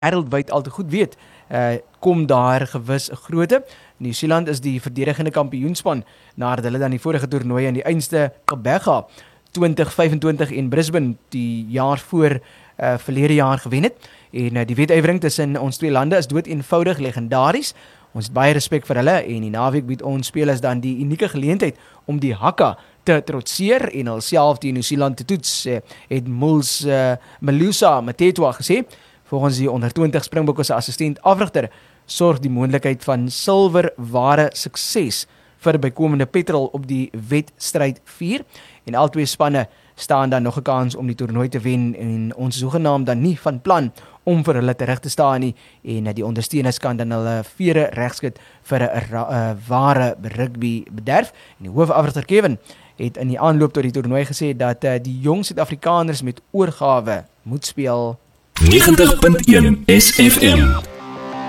wêreldwyd al te goed weet, kom daar gewis 'n groote. Nieu-Seeland is die verdedigende kampioenspan nadat hulle dan die vorige toernooie in die einste Gqeberha 2025 en Brisbane die jaar voor verlede jaar gewen het. En die wedywering tussen ons twee lande is dood eenvoudig legendaries. Ons het baie respek vir hulle en die naweek bied ons spelers dan die unieke geleentheid om die Haka te trotseer en hulself die Nieu-Seeland te toets, het Malusi Mthethwa gesê. Volgens die onder 20 Springbokke se assistent afrigter sorg die moontlikheid van silwer ware sukses vir bykomende petrol op die wedstryd 4 en al twee spanne staan dan nog 'n kans om die toernooi te wen en ons is hoegenaamd dan nie van plan om vir hulle terug te staan nie en die ondersteuners kan dan hulle vere regskud vir 'n ware rugby bederf. En die hoofafrigter Kevin het in die aanloop tot die toernooi gesê dat die jong Suid-Afrikaners met oorgawe moet speel. 90.1 SFM